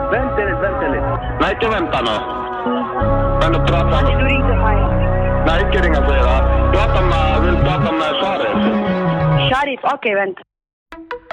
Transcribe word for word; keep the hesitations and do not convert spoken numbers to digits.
Vänta lite, vänta lite. Nej, inte vänta nu. Men du pratar... Du ringde mig. Nej, inte ringa flera. Prata med, vill prata med Sharif. Sharif, okej, vänta.